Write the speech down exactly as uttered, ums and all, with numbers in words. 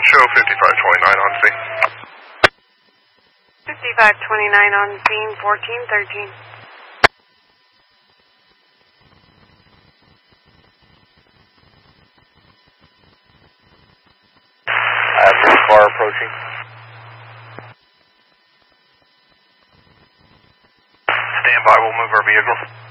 show fifty-five twenty-nine on scene. fifty-five twenty-nine on scene, fourteen thirteen. I have this car approaching. Stand by, we'll move our vehicle.